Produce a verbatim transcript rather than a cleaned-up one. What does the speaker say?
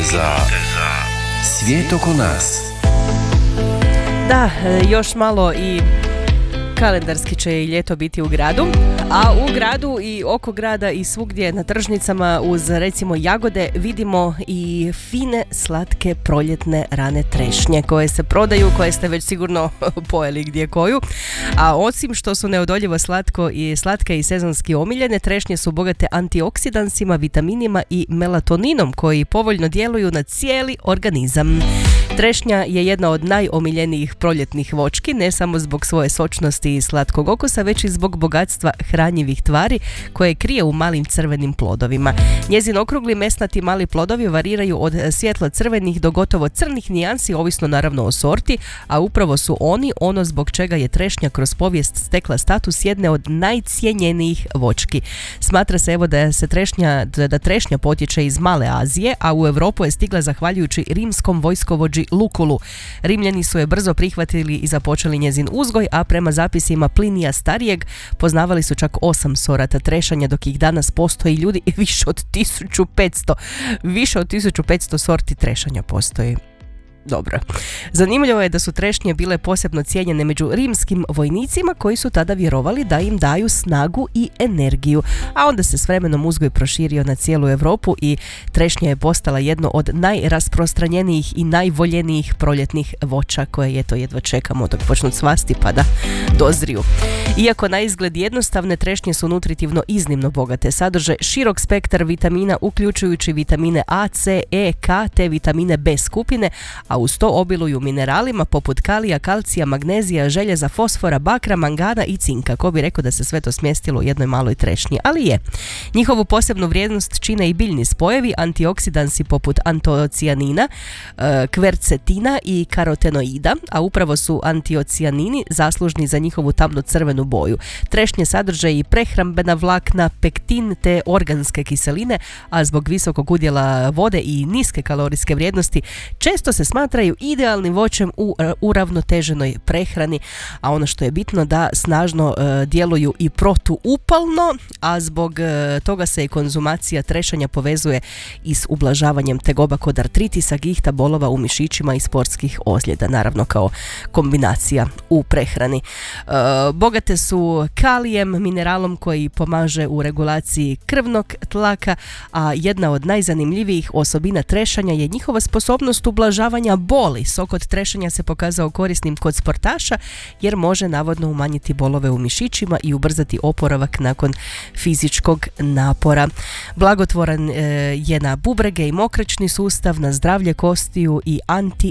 za svijet oko nas. Da, još malo i kalendarski će i ljeto biti u gradu, a u gradu i oko grada i svugdje na tržnicama uz recimo jagode vidimo i fine, slatke, proljetne rane trešnje koje se prodaju, koje ste već sigurno pojeli gdje koju. A osim što su neodoljivo slatko i slatke i sezonski omiljene, trešnje su bogate antioksidansima, vitaminima i melatoninom koji povoljno djeluju na cijeli organizam. Trešnja je jedna od najomiljenijih proljetnih voćki, ne samo zbog svoje sočnosti i slatkog okusa, već i zbog bogatstva hranjivih tvari koje krije u malim crvenim plodovima. Njezin okrugli mesnati mali plodovi variraju od svjetlo crvenih do gotovo crnih nijansi, ovisno naravno o sorti, a upravo su oni ono zbog čega je trešnja kroz povijest stekla status jedne od najcijenjenijih voćki. Smatra se evo da se trešnja, da trešnja potječe iz Male Azije, a u Europu je stigla zahvaljujući rimskom vojskovođi Lukulu. Rimljani su je brzo prihvatili i započeli njezin uzgoj, a prema zapisima Plinija Starijeg poznavali su čak osam sorata trešanja, dok ih danas postoji ljudi više od tisuću petsto. Više od tisuću petsto sorti trešanja postoji. Dobro. Zanimljivo je da su trešnje bile posebno cijenjene među rimskim vojnicima koji su tada vjerovali da im daju snagu i energiju, a onda se s vremenom uzgoj proširio na cijelu Europu i trešnja je postala jedno od najrasprostranjenijih i najvoljenijih proljetnih voća koje je to jedva čekamo dok počnu cvasti pa da dozriju. Iako na izgled jednostavne, trešnje su nutritivno iznimno bogate. Sadrže širok spektar vitamina uključujući vitamine A, C, E, K te vitamine B skupine, a uz to obiluju mineralima poput kalija, kalcija, magnezija, željeza, fosfora, bakra, mangana i cinka. Ko bi rekao da se sve to smjestilo u jednoj maloj trešnji, ali je. Njihovu posebnu vrijednost čine i biljni spojevi, antioksidansi poput antocijanina, kvercetina i karotenoida, a upravo su antocijanini zaslužni za njihovu tamno-crvenu boju. Trešnje sadrže i prehrambena vlakna, pektin te organske kiseline, a zbog visokog udjela vode i niske kalorijske vrijednosti često se smatraju idealnim voćem u uravnoteženoj prehrani, a ono što je bitno da snažno e, djeluju i protuupalno, a zbog e, toga se i konzumacija trešanja povezuje i s ublažavanjem tegoba kod artritisa, gihta, bolova u mišićima i sportskih ozljeda, naravno kao kombinacija u prehrani. E, bogate su kalijem, mineralom koji pomaže u regulaciji krvnog tlaka, a jedna od najzanimljivijih osobina trešanja je njihova sposobnost ublažavanja boli. Sok od trešanja se pokazao korisnim kod sportaša jer može navodno umanjiti bolove u mišićima i ubrzati oporavak nakon fizičkog napora. Blagotvoran e, je na bubrege i mokraćni sustav, na zdravlje kostiju i